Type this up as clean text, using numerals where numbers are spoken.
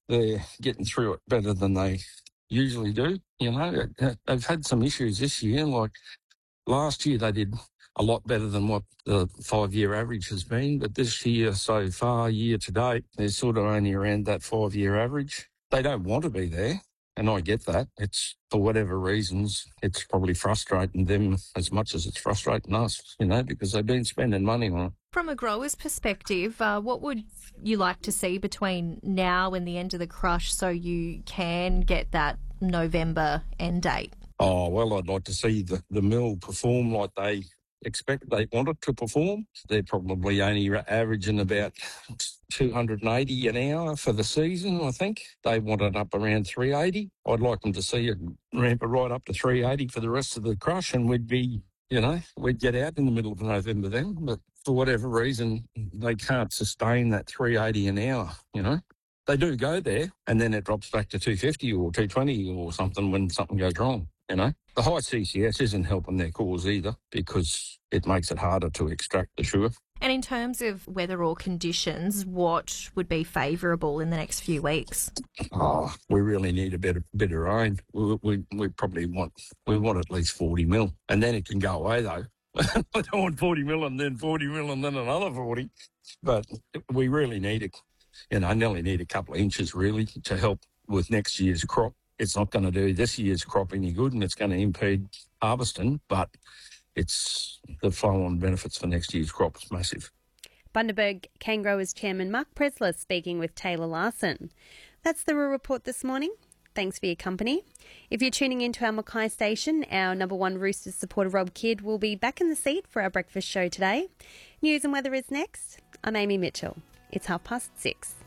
they're getting through it better than they usually do. They've had some issues this year. Like last year, they did a lot better than what the 5-year average has been. But this year so far, year to date, they're sort of only around that 5-year average. They don't want to be there. And I get that. It's for whatever reasons, it's probably frustrating them as much as it's frustrating us, because they've been spending money on it. From a grower's perspective, what would you like to see between now and the end of the crush so you can get that November end date? Oh, well, I'd like to see the mill perform like they want it to perform. They're probably only averaging about 280 an hour for the season, I think. They want it up around 380. I'd like them to see it ramp it right up to 380 for the rest of the crush, and we'd get out in the middle of November then. But for whatever reason, they can't sustain that 380 an hour. They do go there, and then it drops back to 250 or 220 or something when something goes wrong. The high CCS isn't helping their cause either because it makes it harder to extract the sugar. And in terms of weather or conditions, what would be favourable in the next few weeks? Oh, we really need a bit of rain. We probably want at least 40 mil, and then it can go away though. I don't want 40 mil and then 40 mil and then another 40, but we really need it. Nearly need a couple of inches really to help with next year's crop. It's not going to do this year's crop any good, and it's going to impede harvesting, but it's the flow-on benefits for next year's crop is massive. Bundaberg Cane Growers Chairman Mark Presler speaking with Taylor Larson. That's the Rural Report this morning. Thanks for your company. If you're tuning into our Mackay station, our number one Roosters supporter Rob Kidd will be back in the seat for our breakfast show today. News and weather is next. I'm Amy Mitchell. It's 6:30.